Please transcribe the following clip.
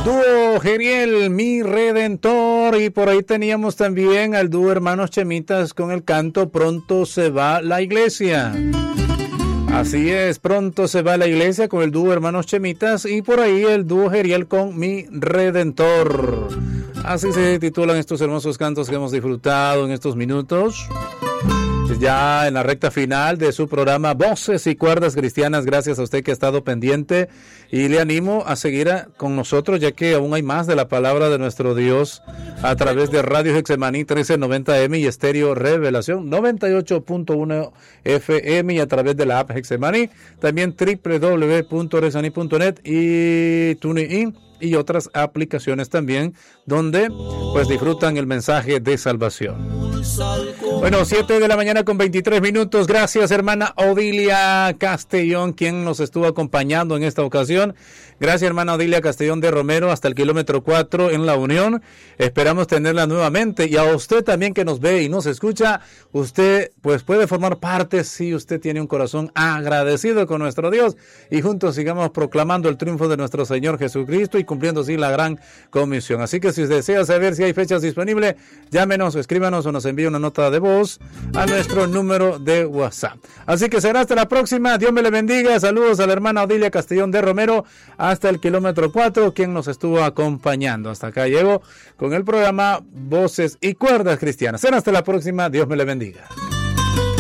Dúo Geriel, Mi Redentor, y por ahí teníamos también al dúo Hermanos Chemitas con el canto Pronto se va la iglesia. Así es, Pronto se va la iglesia con el dúo Hermanos Chemitas y por ahí el dúo Geriel con Mi Redentor. Así se titulan estos hermosos cantos que hemos disfrutado en estos minutos. Ya en la recta final de su programa Voces y Cuerdas Cristianas. Gracias a usted que ha estado pendiente y le animo a seguir con nosotros, ya que aún hay más de la palabra de nuestro Dios a través de Radio Hexemaní 1390M y Estéreo Revelación 98.1 FM y a través de la app Hexemaní, también www.hexemaní.net y TuneIn y otras aplicaciones también donde pues disfrutan el mensaje de salvación. Bueno, 7 de la mañana con 23 minutos. Gracias, hermana Odilia Castellón, quien nos estuvo acompañando en esta ocasión. Gracias, hermana Odilia Castellón de Romero, hasta el kilómetro 4 en La Unión. Esperamos tenerla nuevamente. Y a usted también que nos ve y nos escucha, usted pues puede formar parte si usted tiene un corazón agradecido con nuestro Dios. Y juntos sigamos proclamando el triunfo de nuestro Señor Jesucristo y cumpliendo así la gran comisión. Así que si desea saber si hay fechas disponibles, llámenos, escríbanos o nos envíe una nota de voz a nuestro número de WhatsApp. Así que será hasta la próxima. Dios me le bendiga. Saludos a la hermana Odilia Castellón de Romero hasta el kilómetro 4, quien nos estuvo acompañando. Hasta acá llego con el programa Voces y Cuerdas Cristianas. Será hasta la próxima. Dios me le bendiga.